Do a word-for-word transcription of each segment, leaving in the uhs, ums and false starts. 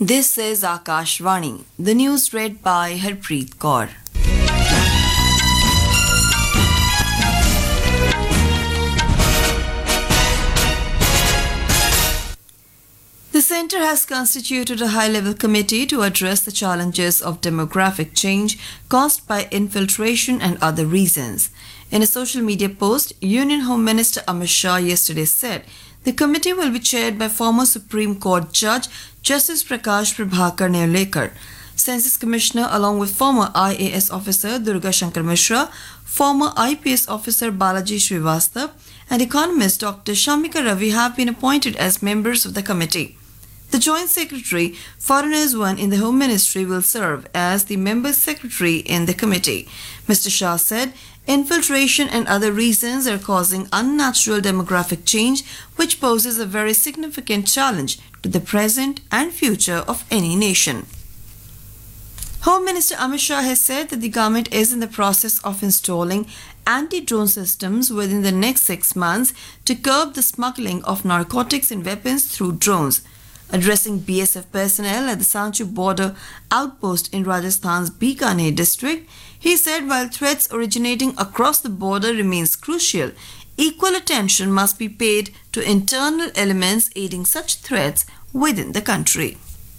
This is Akashvani. The news read by Harpreet Kaur. The Centre has constituted a high-level committee to address the challenges of demographic change caused by infiltration and other reasons. In a social media post, Union Home Minister Amit Shah yesterday said the committee will be chaired by former Supreme Court Judge Justice Prakash Prabhakar Nairlekar, Census Commissioner along with former I A S officer Durga Shankar Mishra, former I P S officer Balaji Srivastava, and economist Doctor Shamika Ravi have been appointed as members of the committee. The Joint Secretary, Foreigners One in the Home Ministry, will serve as the member secretary in the committee. Mister Shah said infiltration and other reasons are causing unnatural demographic change, which poses a very significant challenge to the present and future of any nation. Home Minister Amit Shah has said that the government is in the process of installing anti-drone systems within the next six months to curb the smuggling of narcotics and weapons through drones. Addressing B S F personnel at the Sanchu border outpost in Rajasthan's Bikaner district, he said while threats originating across the border remains crucial, equal attention must be paid to internal elements aiding such threats within the country.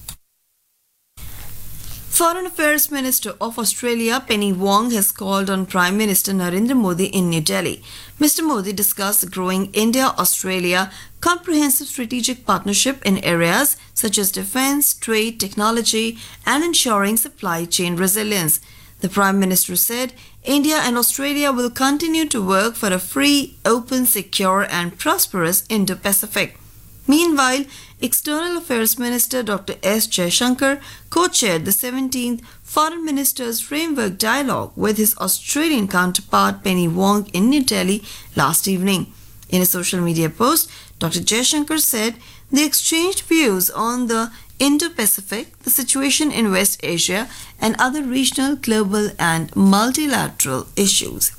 Foreign Affairs Minister of Australia Penny Wong has called on Prime Minister Narendra Modi in New Delhi. Mister Modi discussed the growing India-Australia comprehensive strategic partnership in areas such as defense, trade, technology, and ensuring supply chain resilience. The Prime Minister said India and Australia will continue to work for a free, open, secure, and prosperous Indo-Pacific. Meanwhile, External Affairs Minister Doctor S. Jaishankar co-chaired the seventeenth Foreign Ministers Framework Dialogue with his Australian counterpart Penny Wong in New Delhi last evening. In a social media post, Doctor Jaishankar said they exchanged views on the Indo-Pacific, the situation in West Asia, and other regional, global, and multilateral issues.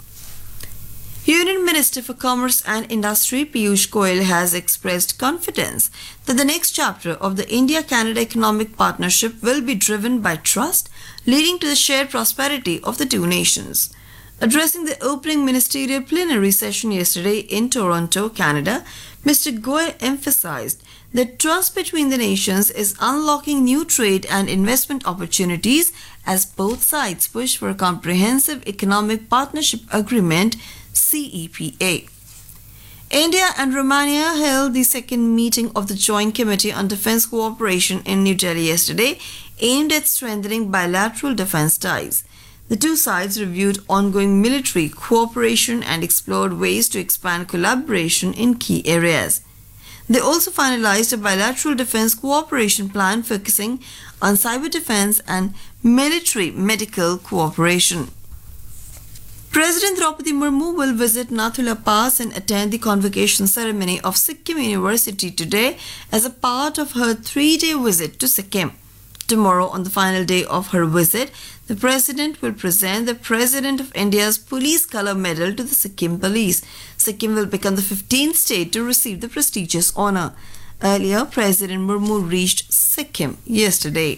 Union Minister for Commerce and Industry Piyush Goyal has expressed confidence that the next chapter of the India-Canada Economic Partnership will be driven by trust, leading to the shared prosperity of the two nations. Addressing the opening ministerial plenary session yesterday in Toronto, Canada, Mister Goyal emphasized that trust between the nations is unlocking new trade and investment opportunities as both sides push for a comprehensive economic partnership agreement C E P A. India and Romania held the second meeting of the Joint Committee on Defence Cooperation in New Delhi yesterday, aimed at strengthening bilateral defence ties. The two sides reviewed ongoing military cooperation and explored ways to expand collaboration in key areas. They also finalized a bilateral defence cooperation plan focusing on cyber defence and military medical cooperation. President Draupadi Murmu will visit Nathula Pass and attend the convocation ceremony of Sikkim University today as a part of her three-day visit to Sikkim. Tomorrow, on the final day of her visit, the President will present the President of India's Police Colour Medal to the Sikkim Police. Sikkim will become the fifteenth state to receive the prestigious honour. Earlier, President Murmu reached Sikkim yesterday.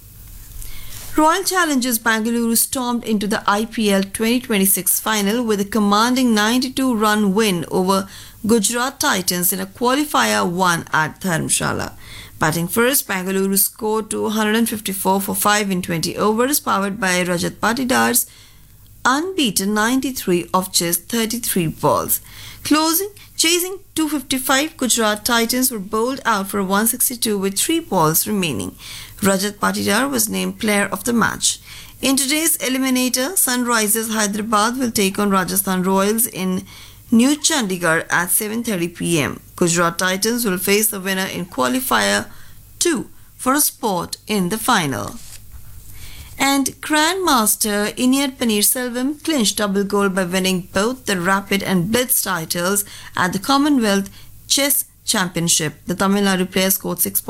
Royal Challengers Bangalore stormed into the I P L twenty twenty-six final with a commanding ninety-two run win over Gujarat Titans in a qualifier one at Dharamshala. Batting first, Bangalore scored two hundred fifty-four for five in twenty overs, powered by Rajat Patidar's unbeaten ninety-three of just thirty-three balls. Closing, chasing two fifty-five, Gujarat Titans were bowled out for one sixty-two with three balls remaining. Rajat Patidar was named player of the match. In today's eliminator, Sunrisers Hyderabad will take on Rajasthan Royals in New Chandigarh at seven thirty p m Gujarat Titans will face the winner in qualifier two for a spot in the final. And Grandmaster Iniad Paneerselvam clinched double gold by winning both the Rapid and Blitz titles at the Commonwealth Chess Championship. The Tamil Nadu player scored six